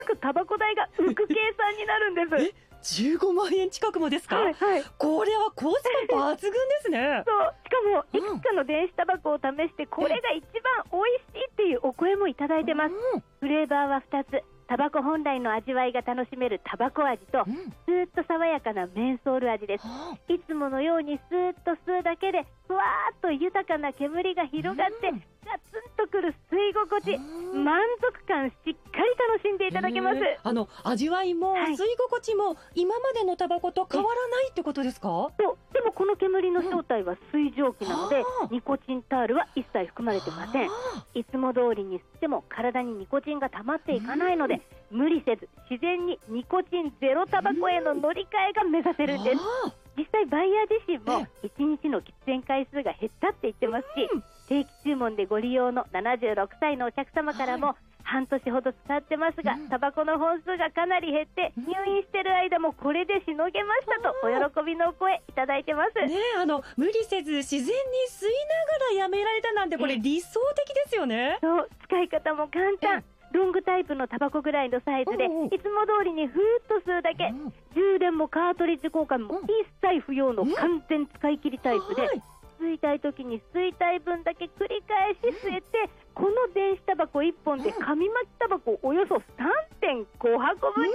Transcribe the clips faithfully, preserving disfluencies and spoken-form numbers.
くタバコ代が浮く計算になるんです。 えじゅうごまんえん近くもですか？ はいはい、 これはコスパ抜群ですね。 そうしかもいくつかの電子タバコを試してこれが一番美味しいっていうお声もいただいてます。うん、フレーバーはふたつ、タバコ本来の味わいが楽しめるタバコ味と、うん、スーッと爽やかなメンソール味です。いつものようにスーッと吸うだけでふわーっと豊かな煙が広がって、うん、ガツンとくる吸い心地、満足感しっかり楽しんでいただけます。 あの味わいも吸い心地も今までのタバコと変わらないってことですか？ そうでもこの煙の正体は水蒸気なので、うん、ニコチンタールは一切含まれてません。いつも通りに吸っても体にニコチンが溜まっていかないので、うん、無理せず自然にニコチンゼロタバコへの乗り換えが目指せるんです。実際バイヤー自身もいちにちの喫煙回数が減ったって言ってますし、うん、定期注文でご利用のななじゅうろくさいのお客様からも、はい、半年ほど使ってますが、うん、タバコの本数がかなり減って入院してる間もこれでしのげましたとお喜びのお声いただいてます。 ね、あの無理せず自然に吸いながらやめられたなんてこれ理想的ですよね。 そう使い方も簡単、ロングタイプのタバコぐらいのサイズで、うんうん、いつも通りにふーっと吸うだけ、うん、充電もカートリッジ交換も一切不要の完全使い切りタイプで、うん吸いたい時に吸いたい分だけ繰り返し吸えて、うん、この電子タバコいっぽんで紙巻きタバコおよそ さんてんご 箱分吸えるんです、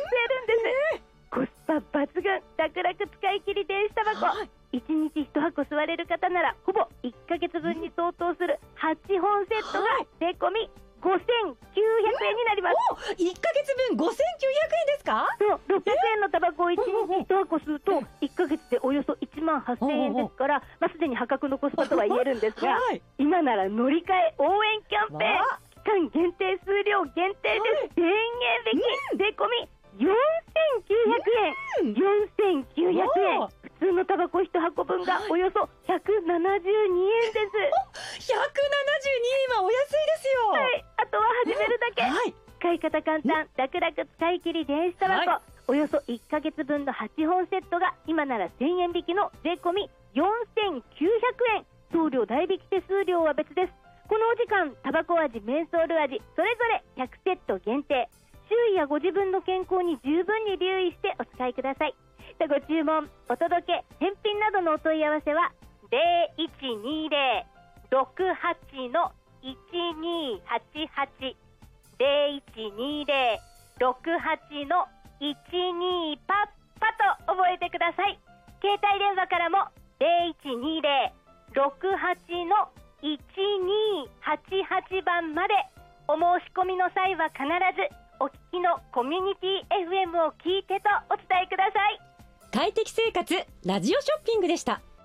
うん、コスパ抜群楽々使い切り電子タバコ、はい、いちにちいち箱吸われる方ならほぼいっかげつぶんに相当するはちほんセットが税込みごせんきゅうひゃくえんになります。 いっかげつぶんごせんきゅうひゃくえんですか？ そう、ろっぴゃくえんのタバコをいちにちいち箱吸うといっかげつでおよそいちまんはっせんえんですから、まあ、すでに破格のコスパとは言えるんですが、はい、今なら乗り換え応援キャンペーン期間限定数量限定です。せんえん引き、税込みよんせんきゅうひゃくえん、よんせんきゅうひゃくえん、普通のタバコいち箱分がおよそひゃくななじゅうにえんです。 ひゃくななじゅうにえんはお安いですよ。 はい、あとは始めるだけ、はい、使い方簡単、楽々使い切り電子タバコ、はい、およそいっかげつぶんのはちほんセットが今ならせんえん引きの税込みよんせんきゅうひゃくえん、送料代引き手数料は別です。このお時間タバコ味メンソール味それぞれひゃくセット限定、周囲やご自分の健康に十分に留意してお使いください。ご注文お届け返品などのお問い合わせは ゼロいちにゼロ ろくはち のいちにはちはち ゼロいちにゼロ ろくはち のいちにパッパと覚えてください。携帯電話からもゼロいちにゼロ ろくはち のいちにはちはちばんまで、お申し込みの際は必ずお聞きのコミュニティ エフエム を聞いてとお伝えください。 快適生活ラジオショッピングでした。